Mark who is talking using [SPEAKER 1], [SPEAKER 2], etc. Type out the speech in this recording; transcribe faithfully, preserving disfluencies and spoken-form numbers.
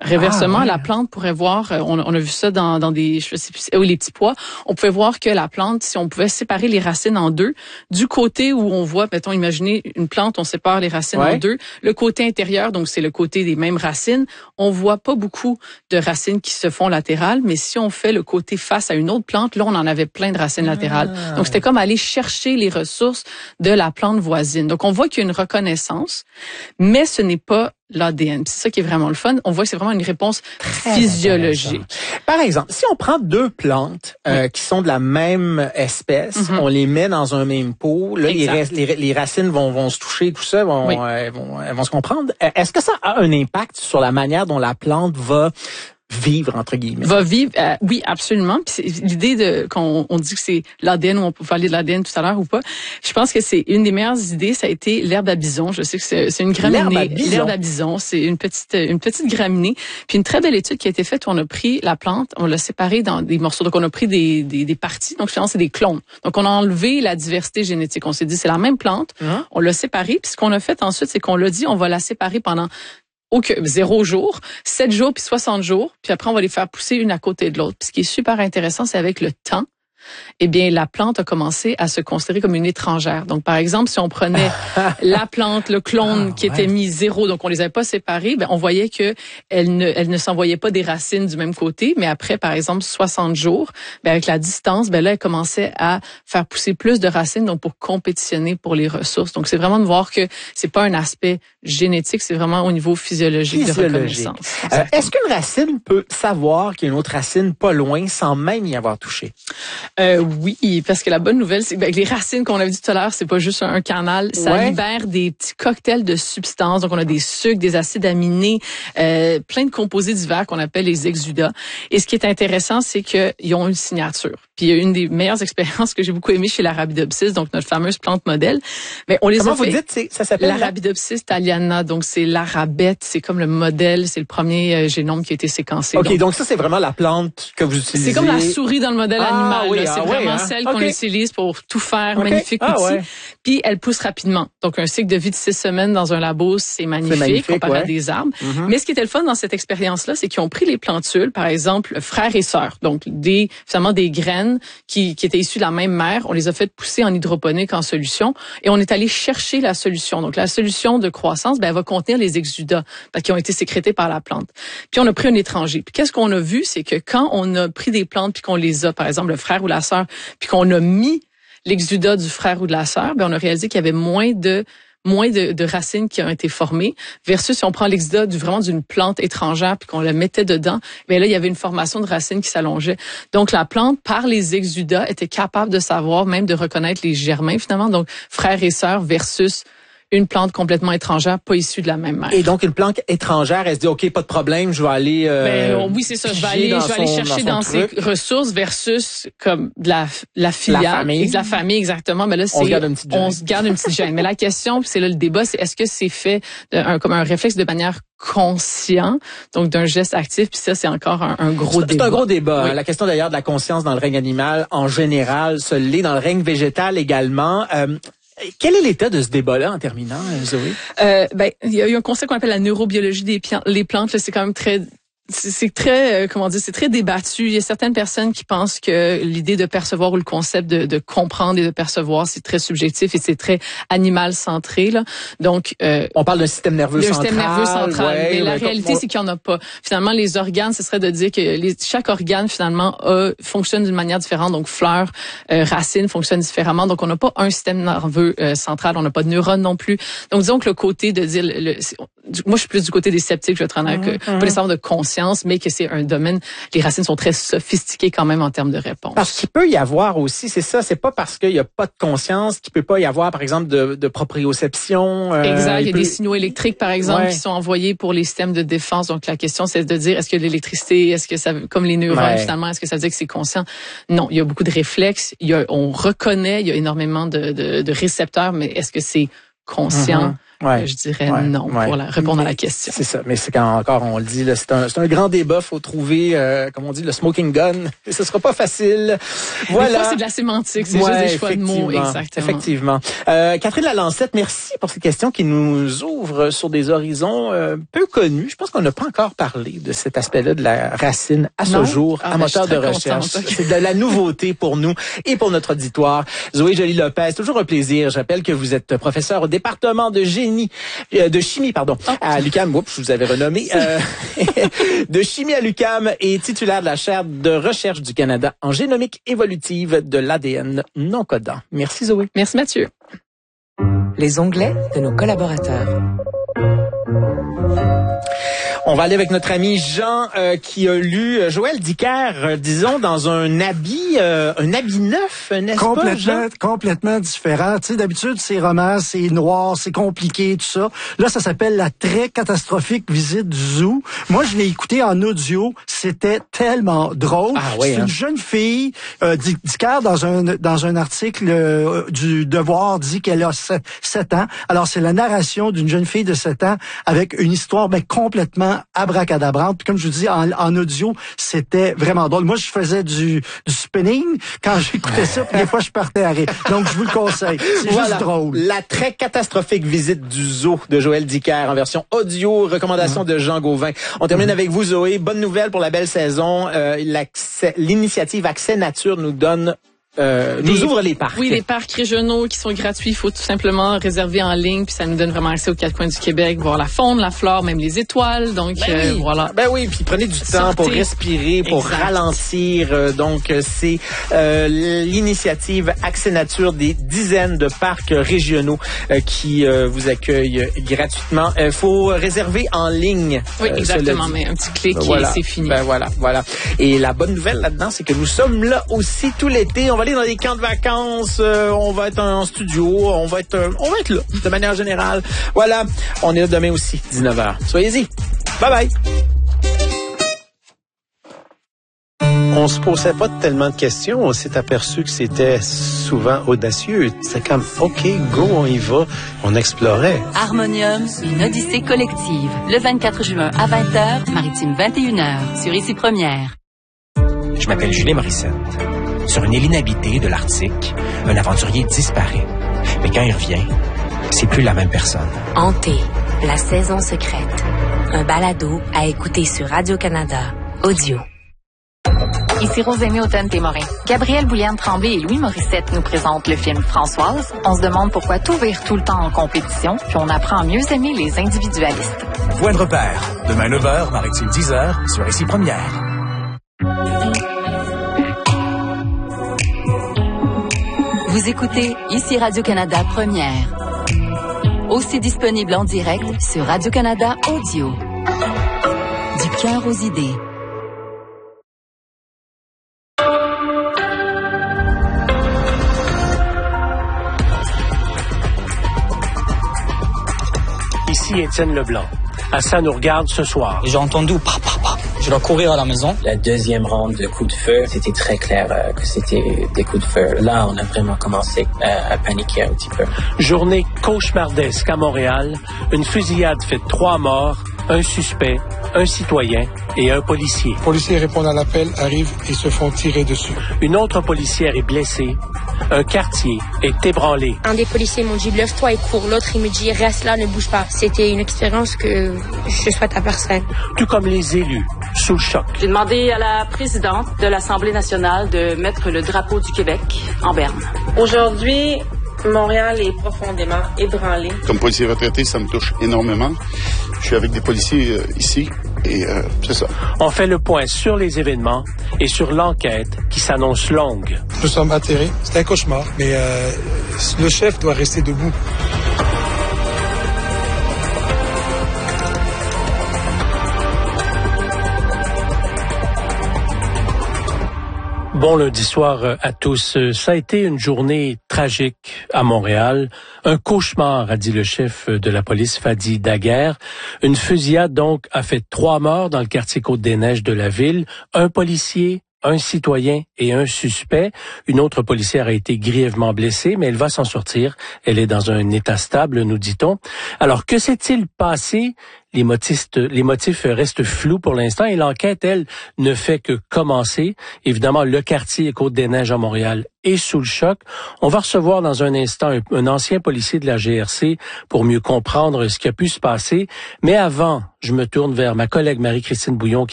[SPEAKER 1] Réversement,
[SPEAKER 2] ah, ouais.
[SPEAKER 1] la plante pourrait voir, on, on a vu ça dans, dans des, je sais plus, oui, les petits pois, on pouvait voir que la plante, si on pouvait séparer les racines en deux, du côté où on voit, mettons, imaginez une plante, on sépare les racines
[SPEAKER 2] ouais.
[SPEAKER 1] en deux, le côté intérieur, donc c'est le côté des mêmes racines, on voit pas beaucoup de racines qui se font latérales, mais si on fait le côté face à une autre plante, là, on en avait plein de racines ah. latérales. Donc, c'était comme aller chercher les ressources de la plante voisine. Donc, on voit qu'il y a une reconnaissance, mais ce n'est pas l'A D N. C'est ça qui est vraiment le fun. On voit que c'est vraiment une réponse Très physiologique.
[SPEAKER 2] Par exemple, si on prend deux plantes euh, oui. qui sont de la même espèce, mm-hmm. on les met dans un même pot, là, les, les, les racines vont, vont se toucher, tout ça, vont, oui. euh, vont, vont se comprendre. Est-ce que ça a un impact sur la manière dont la plante va vivre, entre guillemets?
[SPEAKER 1] Va vivre, euh, oui, absolument. Puis c'est l'idée de qu'on on dit que c'est l'A D N, ou on peut parler de l'A D N tout à l'heure ou pas. Je pense que c'est une des meilleures idées. Ça a été l'herbe à bison. Je sais que c'est, c'est une graminée. L'herbe à bison, c'est une petite une petite graminée. Puis une très belle étude qui a été faite où on a pris la plante, on l'a séparée dans des morceaux. Donc on a pris des des, des parties. Donc finalement c'est des clones. Donc on a enlevé la diversité génétique. On s'est dit c'est la même plante. Mmh. On l'a séparée. Puis ce qu'on a fait ensuite, c'est qu'on l'a dit on va la séparer pendant aucun, zéro jour, sept jours puis soixante jours, puis après on va les faire pousser une à côté de l'autre. Puis ce qui est super intéressant, c'est avec le temps, eh bien la plante a commencé à se considérer comme une étrangère. Donc par exemple, si on prenait la plante, le clone ah, qui ouais. était mis zéro, donc on les avait pas séparés, ben on voyait que elle ne elle ne s'envoyait pas des racines du même côté, mais après par exemple soixante jours, ben avec la distance, ben là elle commençait à faire pousser plus de racines donc pour compétitionner pour les ressources. Donc c'est vraiment de voir que c'est pas un aspect génétique, c'est vraiment au niveau physiologique, physiologique. de reconnaissance.
[SPEAKER 2] Euh, est-ce qu'une racine peut savoir qu'il y a une autre racine pas loin sans même y avoir touché?
[SPEAKER 1] Euh, oui, parce que la bonne nouvelle, c'est que ben, les racines qu'on a vu tout à l'heure, c'est pas juste un, un canal, ça ouais. libère des petits cocktails de substances. Donc on a des sucres, des acides aminés, euh, plein de composés divers qu'on appelle les exudats. Et ce qui est intéressant, c'est qu'ils ont une signature. Puis il y a une des meilleures expériences que j'ai beaucoup aimées chez l'Arabidopsis, donc notre fameuse plante modèle. Mais on les
[SPEAKER 2] Comment
[SPEAKER 1] a
[SPEAKER 2] vous
[SPEAKER 1] fait.
[SPEAKER 2] dites, c'est, ça s'appelle
[SPEAKER 1] l'Arabidopsis thaliana, donc c'est l'arabette, c'est comme le modèle, c'est le premier euh, génome qui a été séquencé.
[SPEAKER 2] Ok, donc,
[SPEAKER 1] donc
[SPEAKER 2] ça c'est vraiment la plante que vous utilisez.
[SPEAKER 1] C'est comme la souris dans le modèle
[SPEAKER 2] ah,
[SPEAKER 1] animal.
[SPEAKER 2] Oui,
[SPEAKER 1] là. C'est
[SPEAKER 2] ah,
[SPEAKER 1] vraiment
[SPEAKER 2] oui, hein?
[SPEAKER 1] celle
[SPEAKER 2] okay.
[SPEAKER 1] qu'on utilise pour tout faire, okay. magnifique
[SPEAKER 2] ah,
[SPEAKER 1] outil.
[SPEAKER 2] Ouais.
[SPEAKER 1] Puis elle pousse rapidement. Donc un cycle de vie de six semaines dans un labo, c'est magnifique, c'est magnifique comparé ouais. à des arbres. Mm-hmm. Mais ce qui était le fun dans cette expérience-là, c'est qu'ils ont pris les plantules, par exemple, frères et sœurs, donc des finalement des graines qui, qui étaient issues de la même mère. On les a fait pousser en hydroponique en solution et on est allé chercher la solution. Donc la solution de croissance, ben elle va contenir les exudats parce qu'ils ont été sécrétés par la plante. Puis on a pris un étranger. Puis qu'est-ce qu'on a vu, c'est que quand on a pris des plantes puis qu'on les a, par exemple le frère ou la sœur, puis qu'on a mis l'exudat du frère ou de la sœur, ben on a réalisé qu'il y avait moins de moins de, de racines qui ont été formées versus si on prend l'exudat du vraiment d'une plante étrangère puis qu'on la mettait dedans, ben là il y avait une formation de racines qui s'allongeait. Donc la plante par les exudats était capable de savoir, même de reconnaître les germains finalement, donc frères et sœurs versus une plante complètement étrangère, pas issue de la même mère.
[SPEAKER 2] Et donc une plante étrangère, elle se dit ok, pas de problème, je vais aller. Euh,
[SPEAKER 1] ben, oui, c'est ça. Je vais aller, je vais aller son, chercher dans, dans ses ressources versus comme de la la filiale,
[SPEAKER 2] la famille.
[SPEAKER 1] de la famille exactement. Mais là, c'est
[SPEAKER 2] on se garde une petite gêne.
[SPEAKER 1] On se garde une petite gêne. Mais la question, c'est là le débat, c'est est-ce que c'est fait de, un, comme un réflexe de manière conscient, donc d'un geste actif, puis ça c'est encore un, un gros
[SPEAKER 2] c'est,
[SPEAKER 1] débat.
[SPEAKER 2] C'est un gros débat.
[SPEAKER 1] Oui.
[SPEAKER 2] Hein. La question d'ailleurs de la conscience dans le règne animal en général, se l'est dans le règne végétal également. Euh, Quel est l'état de ce débat-là en terminant, Zoé?
[SPEAKER 1] Euh, ben, il y a eu un concept qu'on appelle la neurobiologie des plantes. Les plantes, là, c'est quand même très C'est, c'est très, euh, comment dire, c'est très débattu. Il y a certaines personnes qui pensent que l'idée de percevoir ou le concept de, de comprendre et de percevoir, c'est très subjectif et c'est très animal centré là. Donc, euh,
[SPEAKER 2] on parle d'un système nerveux
[SPEAKER 1] le
[SPEAKER 2] central.
[SPEAKER 1] système nerveux central.
[SPEAKER 2] Ouais,
[SPEAKER 1] mais la
[SPEAKER 2] ouais,
[SPEAKER 1] réalité,
[SPEAKER 2] on...
[SPEAKER 1] c'est qu'il y en a pas. Finalement, les organes, ce serait de dire que les, chaque organe finalement a, fonctionne d'une manière différente. Donc, fleurs, euh, racines fonctionnent différemment. Donc, on n'a pas un système nerveux euh, central. On n'a pas de neurones non plus. Donc, disons que le côté de dire, le, le, moi, je suis plus du côté des sceptiques. Je vais être honnête,
[SPEAKER 2] mmh,
[SPEAKER 1] que
[SPEAKER 2] mmh.
[SPEAKER 1] pas nécessairement de conscience, mais que c'est un domaine, les racines sont très sophistiquées quand même en termes de réponse.
[SPEAKER 2] Parce qu'il peut y avoir aussi, c'est ça, c'est pas parce qu'il y a pas de conscience qu'il peut pas y avoir, par exemple, de, de proprioception.
[SPEAKER 1] Euh, exact, il, il y a
[SPEAKER 2] peut...
[SPEAKER 1] des signaux électriques, par exemple, ouais. qui sont envoyés pour les systèmes de défense. Donc la question, c'est de dire, est-ce que l'électricité, est-ce que ça, comme les neurones ouais. finalement, est-ce que ça veut dire que c'est conscient? Non, il y a beaucoup de réflexes, il y a, on reconnaît, il y a énormément de, de, de récepteurs, mais est-ce que c'est conscient? Mm-hmm. ouais. je dirais ouais. non ouais. pour la, répondre mais, à la question.
[SPEAKER 2] C'est ça, mais c'est quand encore on le dit, là, c'est un, c'est un grand débat. Faut trouver, euh, comme on dit, le smoking gun. Et ce sera pas facile. Voilà.
[SPEAKER 1] Des fois, c'est de la sémantique, c'est ouais, juste des choix de mots, exactement.
[SPEAKER 2] Effectivement. Euh, Catherine Lalancette, merci pour ces questions qui nous ouvrent sur des horizons euh, peu connus. Je pense qu'on n'a pas encore parlé de cet aspect-là de la racine à ce non? jour, ah, en ben, moteur de recherche. Contente. C'est de la nouveauté pour nous et pour notre auditoire. Zoé Joly-Lopez, toujours un plaisir. J'appelle que vous êtes professeur au département de génie, euh, de chimie, pardon, oh. à l'U Q A M. Oups, je vous avais renommé. Euh, de chimie à l'U Q A M et titulaire de la chaire de recherche du Canada en génomique évolutive de l'A D N non codant. Merci Zoé.
[SPEAKER 1] Merci Mathieu.
[SPEAKER 3] Les onglets de nos collaborateurs.
[SPEAKER 2] On va aller avec notre ami Jean euh, qui a lu euh, Joël Dicker, euh, disons, dans un habit, euh, un habit neuf, n'est-ce
[SPEAKER 4] complètement,
[SPEAKER 2] pas, Jean?
[SPEAKER 4] Complètement différent. Tu sais, d'habitude, c'est romans, c'est noir, c'est compliqué, tout ça. Là, ça s'appelle La très catastrophique visite du zoo. Moi, je l'ai écouté en audio. C'était tellement drôle.
[SPEAKER 2] Ah, oui,
[SPEAKER 4] c'est
[SPEAKER 2] hein?
[SPEAKER 4] une jeune fille. Euh, Dicker, dans un dans un article euh, du Devoir, dit qu'elle a sept ans. Alors, c'est la narration d'une jeune fille de sept ans avec une histoire ben, complètement abracadabrante. Puis comme je vous dis, en, en audio, c'était vraiment drôle. Moi, je faisais du, du spinning quand j'écoutais ça, puis des fois, je partais à rire. Donc, je vous le conseille. C'est voilà. juste drôle.
[SPEAKER 2] La très catastrophique visite du zoo de Joël Dicker en version audio, recommandation mmh. de Jean Gauvin. On termine mmh. avec vous, Zoé. Bonne nouvelle pour la belle saison. Euh, l'initiative Accès Nature nous donne Euh, nous ouvre les parcs.
[SPEAKER 1] Oui, les parcs régionaux qui sont gratuits. Il faut tout simplement réserver en ligne, puis ça nous donne vraiment accès aux quatre coins du Québec, voir la faune, la flore, même les étoiles. Donc
[SPEAKER 2] ben
[SPEAKER 1] euh,
[SPEAKER 2] oui.
[SPEAKER 1] voilà.
[SPEAKER 2] Ben oui, puis prenez du temps Sortez. pour respirer, pour exact. ralentir. Euh, donc c'est euh, l'initiative Accès Nature des dizaines de parcs régionaux euh, qui euh, vous accueillent gratuitement. Il euh, faut réserver en ligne.
[SPEAKER 1] Oui, exactement. Euh, mais un petit clic ben,
[SPEAKER 2] voilà.
[SPEAKER 1] et c'est fini.
[SPEAKER 2] Ben voilà, voilà. Et la bonne nouvelle là-dedans, c'est que nous sommes là aussi tout l'été. On va aller dans des camps de vacances, euh, on va être en studio, on va être euh, on va être là de manière générale. Voilà, on est là demain aussi, dix-neuf heures. Soyez-y. Bye bye.
[SPEAKER 5] On se posait pas tellement de questions, on s'est aperçu que c'était souvent audacieux. C'était comme OK, go, on y va, on explorait.
[SPEAKER 6] Harmonium, une odyssée collective. Le vingt-quatre juin à vingt heures, Maritime vingt et une heures, sur Ici Première.
[SPEAKER 7] Je m'appelle Julien Morissette. Sur une île inhabitée de l'Arctique, un aventurier disparaît. Mais quand il revient, c'est plus la même personne.
[SPEAKER 8] Hanté, la saison secrète. Un balado à écouter sur Radio-Canada Audio.
[SPEAKER 9] Ici Rosémie Automne-Témorin. Gabrielle Bouliane-Tremblay et Louis Morissette nous présentent le film Françoise. On se demande pourquoi tout vire tout le temps en compétition, puis on apprend à mieux aimer les individualistes.
[SPEAKER 10] Point de repère. Demain neuf heures, Maritime dix heures, sur Ici Première.
[SPEAKER 6] Vous écoutez Ici Radio-Canada Première. Aussi disponible en direct sur Radio-Canada Audio. Du cœur aux idées.
[SPEAKER 11] Ici Étienne Leblanc. Assa nous regarde ce soir.
[SPEAKER 12] J'ai entendu pa pa pa. Je dois courir à la maison.
[SPEAKER 13] La deuxième ronde de coups de feu, c'était très clair euh, que c'était des coups de feu. Là, on a vraiment commencé à, à paniquer un petit peu.
[SPEAKER 11] Journée cauchemardesque à Montréal. Une fusillade fait trois morts, un suspect, un citoyen et un policier.
[SPEAKER 14] Les policiers répondent à l'appel, arrivent et se font tirer dessus.
[SPEAKER 11] Une autre policière est blessée. Un quartier est ébranlé.
[SPEAKER 15] Un des policiers m'ont dit « Lève-toi et cours ». L'autre, il me dit « Reste là, ne bouge pas ». C'était une expérience que je souhaite à personne.
[SPEAKER 11] Tout comme les élus, sous le choc.
[SPEAKER 16] J'ai demandé à la présidente de l'Assemblée nationale de mettre le drapeau du Québec en berne.
[SPEAKER 17] Aujourd'hui, Montréal est profondément ébranlé.
[SPEAKER 18] Comme policier retraité, ça me touche énormément. Je suis avec des policiers euh, ici et euh, c'est ça.
[SPEAKER 11] On fait le point sur les événements et sur l'enquête qui s'annonce longue.
[SPEAKER 14] Nous sommes atterrés. C'est un cauchemar, mais euh, le chef doit rester debout.
[SPEAKER 11] Bon lundi soir à tous. Ça a été une journée tragique à Montréal. Un cauchemar, a dit le chef de la police, Fadi Daguerre. Une fusillade, donc, a fait trois morts dans le quartier Côte-des-Neiges de la ville. Un policier, un citoyen et un suspect. Une autre policière a été grièvement blessée, mais elle va s'en sortir. Elle est dans un état stable, nous dit-on. Alors, que s'est-il passé? Les motifs, les motifs restent flous pour l'instant et l'enquête, elle, ne fait que commencer. Évidemment, le quartier Côte-des-Neiges à Montréal est sous le choc. On va recevoir dans un instant un, un ancien policier de la G R C pour mieux comprendre ce qui a pu se passer. Mais avant, je me tourne vers ma collègue Marie-Christine Bouillon qui